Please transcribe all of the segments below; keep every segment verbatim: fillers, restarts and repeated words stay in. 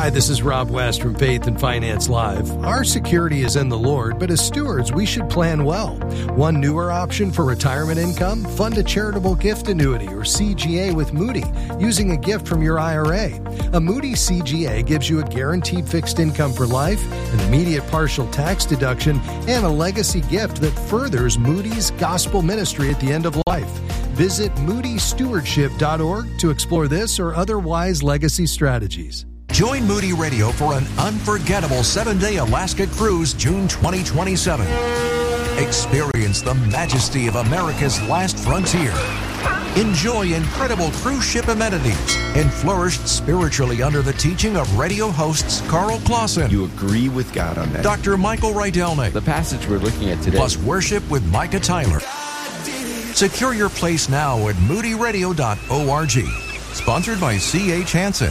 Hi, this is Rob West from Faith and Finance Live. Our security is in the Lord, but as stewards, we should plan well. One newer option for retirement income? Fund a charitable gift annuity or C G A with Moody using a gift from your I R A. A Moody C G A gives you a guaranteed fixed income for life, an immediate partial tax deduction, and a legacy gift that furthers Moody's gospel ministry at the end of life. Visit moody stewardship dot org to explore this or other wise legacy strategies. Join Moody Radio for an unforgettable seven-day Alaska cruise June twenty twenty-seven. Experience the majesty of America's last frontier. Enjoy incredible cruise ship amenities and flourish spiritually under the teaching of radio hosts Carl Clausen. You agree with God on that. Doctor Michael Rydelnik. The passage we're looking at today. Plus worship with Micah Tyler. Secure your place now at moody radio dot org. Sponsored by C H Hansen.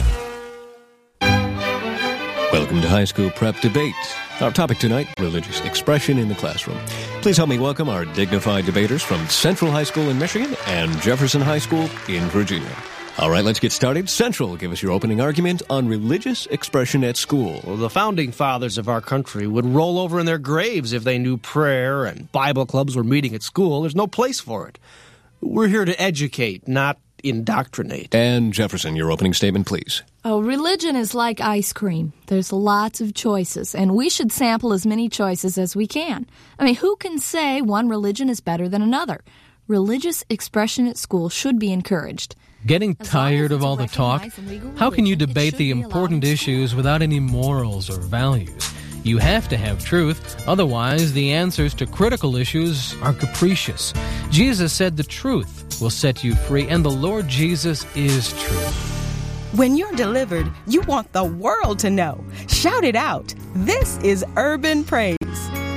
Welcome to High School Prep Debate. Our topic tonight, religious expression in the classroom. Please help me welcome our dignified debaters from Central High School in Michigan and Jefferson High School in Virginia. All right, let's get started. Central, give us your opening argument on religious expression at school. Well, the founding fathers of our country would roll over in their graves if they knew prayer and Bible clubs were meeting at school. There's no place for it. We're here to educate, not indoctrinate. And Jefferson, your opening statement, please. Oh, religion is like ice cream. There's lots of choices, and we should sample as many choices as we can. I mean, who can say one religion is better than another? Religious expression at school should be encouraged. Getting tired of all the talk? How can you debate the important issues without any morals or values? You have to have truth, otherwise the answers to critical issues are capricious. Jesus said the truth will set you free, and the Lord Jesus is truth. When you're delivered, you want the world to know. Shout it out. This is Urban Praise.